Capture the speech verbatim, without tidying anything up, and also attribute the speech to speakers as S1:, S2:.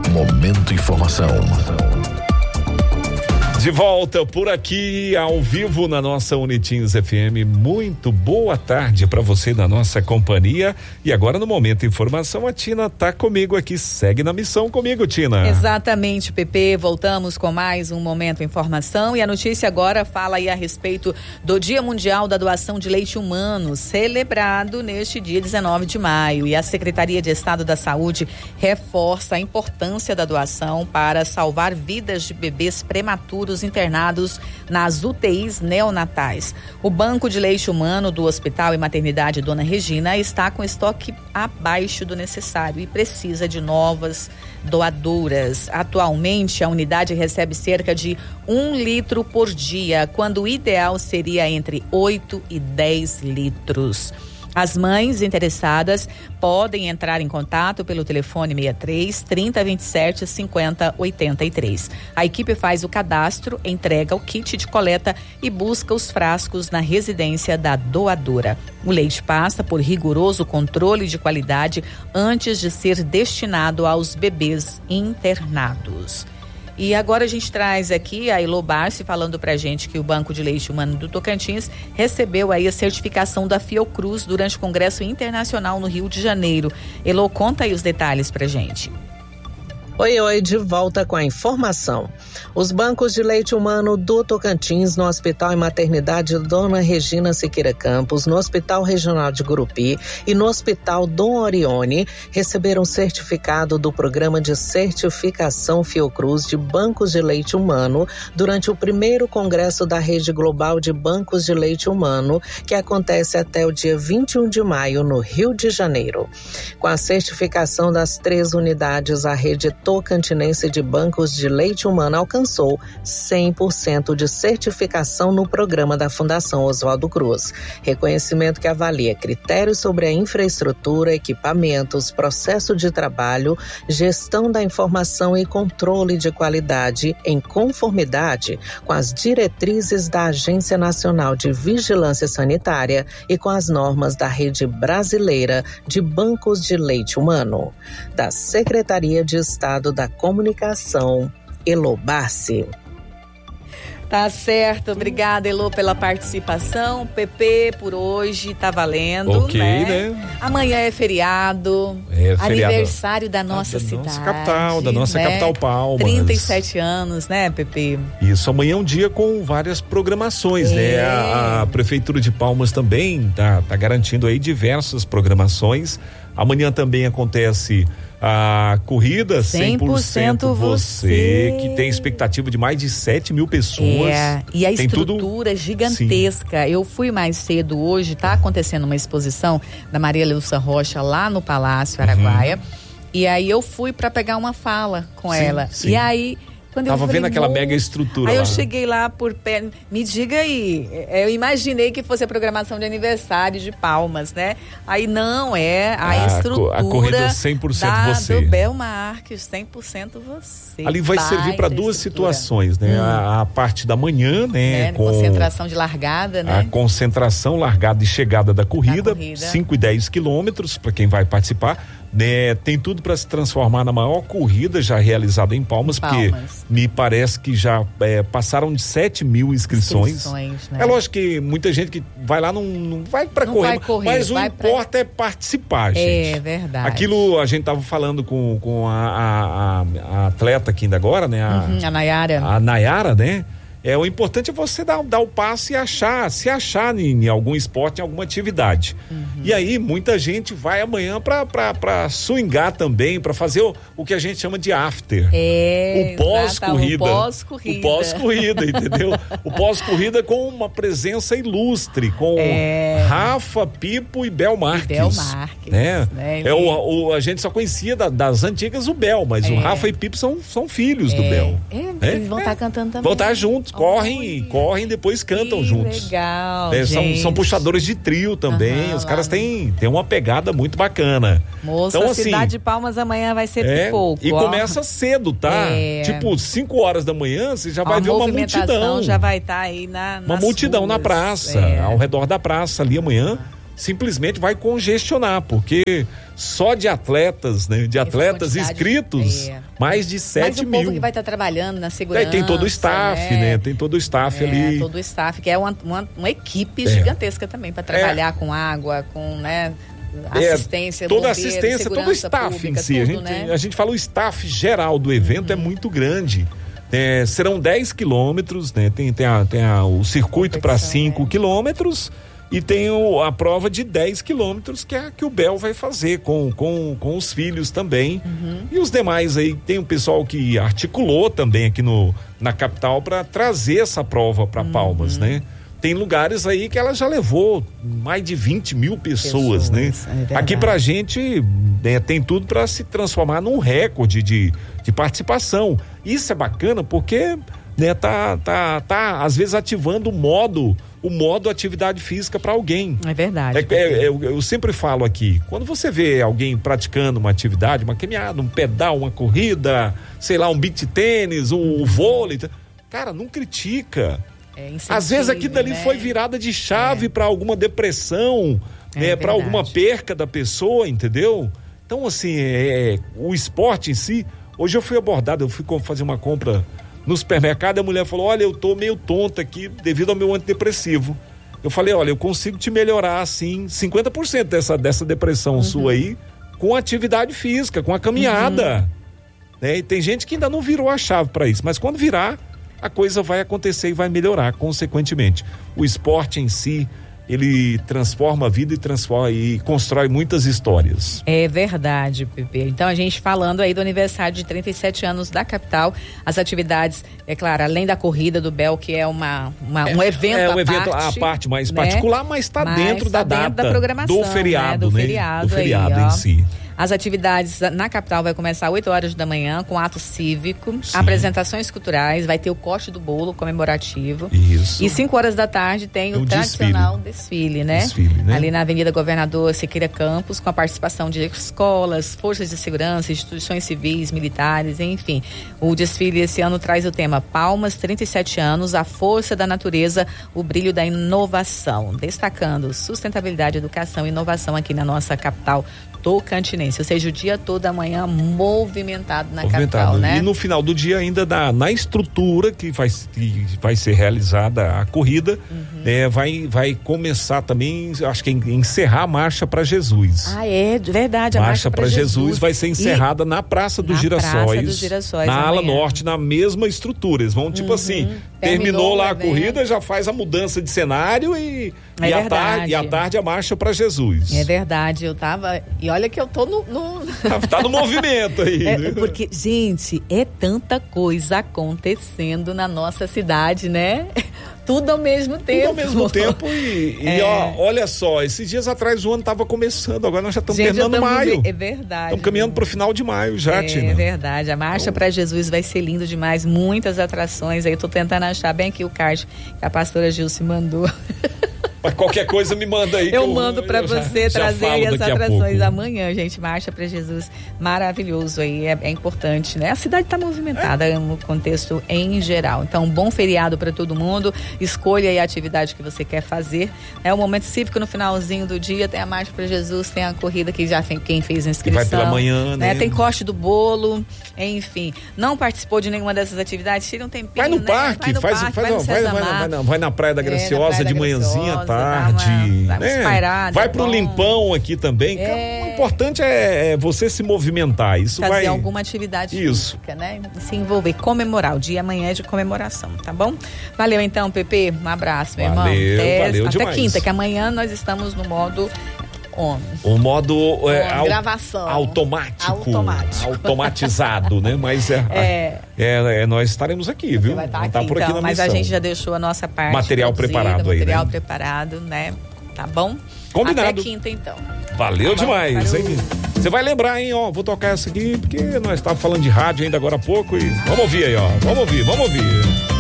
S1: Momento Informação.
S2: De volta por aqui, ao vivo na nossa Unitins F M. Muito boa tarde para você na nossa companhia. E agora no Momento Informação, a Tina tá comigo aqui. Segue na missão comigo, Tina.
S3: Exatamente, Pepe. Voltamos com mais um Momento Informação. E a notícia agora fala aí a respeito do Dia Mundial da Doação de Leite Humano, celebrado neste dia dezenove de maio. E a Secretaria de Estado da Saúde reforça a importância da doação para salvar vidas de bebês prematuros internados nas U T Is neonatais. O Banco de Leite Humano do Hospital e Maternidade Dona Regina está com estoque abaixo do necessário e precisa de novas doadoras. Atualmente, a unidade recebe cerca de um litro por dia, quando o ideal seria entre oito e dez litros. As mães interessadas podem entrar em contato pelo telefone sessenta e três, trinta, vinte e sete, cinquenta, oitenta e três. A equipe faz o cadastro, entrega o kit de coleta e busca os frascos na residência da doadora. O leite passa por rigoroso controle de qualidade antes de ser destinado aos bebês internados. E agora a gente traz aqui a Elô Barsi falando pra gente que o Banco de Leite Humano do Tocantins recebeu aí a certificação da Fiocruz durante o Congresso Internacional no Rio de Janeiro. Elô, conta aí os detalhes pra gente.
S4: Oi, oi, de volta com a informação. Os bancos de leite humano do Tocantins, no Hospital e Maternidade Dona Regina Siqueira Campos, no Hospital Regional de Gurupi e no Hospital Dom Orione receberam certificado do Programa de Certificação Fiocruz de Bancos de Leite Humano durante o primeiro Congresso da Rede Global de Bancos de Leite Humano, que acontece até o dia vinte e um de maio no Rio de Janeiro. Com a certificação das três unidades, a rede Tocantinense de Bancos de Leite Humano alcançou cem por cento de certificação no programa da Fundação Oswaldo Cruz. Reconhecimento que avalia critérios sobre a infraestrutura, equipamentos, processo de trabalho, gestão da informação e controle de qualidade em conformidade com as diretrizes da Agência Nacional de Vigilância Sanitária e com as normas da Rede Brasileira de Bancos de Leite Humano. Da Secretaria de Estado da Comunicação, Elô Barsi.
S3: Tá certo, obrigada, Elô, pela participação. Pepe, por hoje tá valendo,
S2: Ok,
S3: né?
S2: né?
S3: Amanhã é feriado,
S2: é feriado.
S3: Aniversário da nossa
S2: da
S3: cidade.
S2: Nossa capital, da nossa
S3: né?
S2: capital Palmas.
S3: trinta e sete anos, né, Pepe?
S2: Isso, amanhã é um dia com várias programações,
S3: é.
S2: né? A, a Prefeitura de Palmas também tá, tá garantindo aí diversas programações. Amanhã também acontece a corrida cem por cento você, que tem expectativa de mais de sete mil pessoas.
S3: É, e a
S2: tem
S3: estrutura
S2: tudo...
S3: gigantesca.
S2: Sim.
S3: Eu fui mais cedo hoje, tá acontecendo uma exposição da Maria Leusa Rocha lá no Palácio Araguaia. Uhum. E aí eu fui para pegar uma fala com sim, ela. Sim. E aí quando
S2: Tava
S3: eu falei,
S2: vendo aquela mega estrutura
S3: aí
S2: lá.
S3: eu cheguei lá por pé, me diga aí, eu imaginei que fosse a programação de aniversário de Palmas, né? Aí não, é a, a estrutura
S2: a corrida cem por cento
S3: da,
S2: você.
S3: do Bel Marques, cem por cento você.
S2: Ali vai servir para duas estrutura. situações, né? Hum. A, a parte da manhã, né?
S3: É,
S2: com
S3: concentração de largada, né?
S2: A concentração, largada e chegada da corrida,
S3: corrida.
S2: cinco e dez quilômetros para quem vai participar. Né, tem tudo para se transformar na maior corrida já realizada em Palmas, em Palmas. Porque me parece que já é, passaram de sete mil inscrições. inscrições né? É lógico que muita gente que vai lá não, não vai para correr,
S3: vai correr,
S2: mas o
S3: vai
S2: importa pra... é participar, gente.
S3: É verdade.
S2: Aquilo a gente tava falando com, com a, a, a, a atleta aqui ainda agora, né? A,
S3: uhum, a Nayara.
S2: A Nayara, né? É, o importante é você dar, dar o passo e achar, se achar em, em algum esporte, em alguma atividade. Uhum. E aí, muita gente vai amanhã pra, pra, pra swingar também, pra fazer o, o que a gente chama de after.
S3: É,
S2: o pós-corrida.
S3: O pós-corrida.
S2: O pós-corrida, entendeu? O pós-corrida com uma presença ilustre, com é. Rafa, Pipo e Bel Marques.
S3: E Bel Marques.
S2: Né?
S3: né?
S2: É, o, o, a gente só conhecia da, das antigas o Bel, mas é. o Rafa e Pipo são, são filhos
S3: é.
S2: do Bel.
S3: É, eles vão estar tá cantando também.
S2: Vão estar tá juntos. Correm, oh, correm e depois cantam
S3: que
S2: juntos.
S3: Legal,
S2: é, são, são puxadores de trio também. Uhum, Os caras têm, têm uma pegada muito bacana.
S3: Moça,
S2: então,
S3: a
S2: assim,
S3: cidade de Palmas amanhã vai ser
S2: é,
S3: pipoco.
S2: E
S3: ó.
S2: começa cedo, tá?
S3: É.
S2: Tipo, cinco horas da manhã, você já vai
S3: a
S2: ver uma multidão.
S3: Já vai estar tá aí na
S2: Uma multidão
S3: ruas.
S2: na praça, é. ao redor da praça ali amanhã. Simplesmente vai congestionar, porque só de atletas, né? De atletas inscritos, é. mais de sete mil.
S3: Mas o povo que vai estar tá trabalhando na segurança.
S2: É, tem todo o staff, né? né? Tem todo o staff
S3: é,
S2: ali.
S3: todo o staff, que é uma, uma, uma equipe é. gigantesca também, para trabalhar é. com água, com, né? Assistência,
S2: é, toda
S3: bombeiro,
S2: assistência, todo o staff pública, em si. Tudo, a, gente, né? a gente fala o staff geral do evento uhum. é muito grande. É, serão dez quilômetros, né? Tem, tem, a, tem a, o circuito para cinco quilômetros. E tem o, a prova de dez quilômetros, que é a que o Bel vai fazer com, com, com os filhos também. Uhum. E os demais aí, tem o pessoal que articulou também aqui no, na capital para trazer essa prova para uhum. Palmas, né? Tem lugares aí que ela já levou mais de vinte mil pessoas, pessoas né? É aqui pra gente né, tem tudo para se transformar num recorde de, de participação. Isso é bacana porque né, tá, tá, tá às vezes ativando o modo o modo atividade física para alguém.
S3: É verdade.
S2: É, é, eu, eu sempre falo aqui, quando você vê alguém praticando uma atividade, uma caminhada, um pedal, uma corrida, sei lá, um beach tênis, um, um vôlei, cara, não critica. É, às vezes aquilo dali né? foi virada de chave é. para alguma depressão, é, né, para alguma perca da pessoa, entendeu? Então, assim, é, o esporte em si, hoje eu fui abordado, eu fui fazer uma compra no supermercado, a mulher falou, olha, eu tô meio tonta aqui devido ao meu antidepressivo. Eu falei, olha, eu consigo te melhorar, assim, cinquenta por cento dessa, dessa depressão uhum. sua aí, com atividade física, com a caminhada. Uhum. Né? E tem gente que ainda não virou a chave para isso, mas quando virar, a coisa vai acontecer e vai melhorar, consequentemente. O esporte em si, ele transforma a vida e transforma e constrói muitas histórias.
S3: É verdade, Pepe. Então a gente falando aí do aniversário de trinta e sete anos da capital, as atividades, é claro, além da corrida do Bel, que é uma, uma um evento
S2: é, é um
S3: à
S2: evento
S3: parte,
S2: a parte mais né? particular, mas está dentro
S3: tá
S2: da dentro
S3: data da programação,
S2: do feriado,
S3: né? do
S2: né?
S3: feriado,
S2: do feriado
S3: aí,
S2: em si.
S3: As atividades na capital vai começar às oito horas da manhã com ato cívico, Sim. apresentações culturais, vai ter o corte do bolo comemorativo.
S2: Isso.
S3: E cinco horas da tarde tem o, o tradicional desfile, desfile né? Desfile, né? Ali na Avenida Governador Siqueira Campos, com a participação de escolas, forças de segurança, instituições civis, militares, enfim. O desfile esse ano traz o tema Palmas, trinta e sete anos, a força da natureza, o brilho da inovação, destacando sustentabilidade, educação e inovação aqui na nossa capital tocantinense, ou seja, o dia todo amanhã movimentado na movimentado. capital, né?
S2: E no final do dia ainda na, na estrutura que vai, que vai ser realizada a corrida, uhum. é, vai, vai começar também, acho que encerrar a Marcha para Jesus.
S3: Ah, é verdade, a
S2: Marcha para Jesus. Jesus vai ser encerrada e na Praça dos Girassóis, Praça dos Girassóis na ala norte, na mesma estrutura. Eles vão tipo uhum. assim, terminou, terminou lá a corrida, já faz a mudança de cenário e,
S3: é
S2: e, à tarde, e à tarde a Marcha para Jesus.
S3: É verdade, eu tava... E olha que eu tô no... no...
S2: tá no movimento aí.
S3: É,
S2: né?
S3: Porque, gente, é tanta coisa acontecendo na nossa cidade, né? Tudo ao mesmo tempo.
S2: Tudo ao mesmo tempo e, é. e ó, olha só, esses dias atrás o ano tava começando, agora nós já estamos terminando maio.
S3: É verdade.
S2: Estamos caminhando pro final de maio já,
S3: é,
S2: Tina.
S3: É verdade, a Marcha então... para Jesus vai ser lindo demais, muitas atrações, aí eu tô tentando achar bem aqui o card que a pastora Gilce mandou.
S2: Mas qualquer coisa me manda aí.
S3: Eu,
S2: eu
S3: mando para você já, trazer já as atrações amanhã, gente. Marcha para Jesus, maravilhoso aí, é, é importante, né? A cidade está movimentada é. no contexto em geral. Então, um bom feriado para todo mundo. Escolha aí a atividade que você quer fazer. É o momento cívico no finalzinho do dia. Tem a Marcha para Jesus, tem a corrida que já tem quem fez a inscrição.
S2: E vai pela manhã, né?
S3: né? Tem corte do bolo, enfim. Não participou de nenhuma dessas atividades? Tira um tempinho.
S2: Vai no
S3: né?
S2: parque,
S3: vai no
S2: faz,
S3: parque,
S2: faz,
S3: vai, no
S2: vai, vai, vai, na, vai na Praia da Graciosa é, Praia de da manhãzinha. Graciosa. Tarde,
S3: uma,
S2: né? Vai pro
S3: bom.
S2: limpão aqui também. É... O importante é, é você se movimentar. Isso
S3: Fazer
S2: vai...
S3: alguma atividade
S2: Isso.
S3: física, né? Se envolver, comemorar. O dia amanhã é de comemoração, tá bom? Valeu então, Pepe. Um abraço, meu
S2: valeu,
S3: irmão. Até,
S2: valeu
S3: até
S2: demais.
S3: quinta, que amanhã nós estamos no modo on.
S2: O modo é,
S3: on, gravação.
S2: Automático.
S3: Automático.
S2: Automatizado, né? Mas é, é... é, é nós estaremos aqui,
S3: Você
S2: viu?
S3: vai estar
S2: Vamos
S3: aqui,
S2: estar por
S3: então,
S2: aqui na
S3: mas
S2: missão.
S3: a gente já deixou a nossa parte
S2: material preparado aí,
S3: material
S2: né?
S3: preparado, né? Tá bom?
S2: Combinado.
S3: Até quinta, então.
S2: Valeu
S3: tá
S2: demais, hein? Você vai lembrar, hein? Ó, vou tocar essa aqui, porque nós estávamos falando de rádio ainda agora há pouco e vamos ouvir aí, ó. Vamos ouvir, vamos ouvir.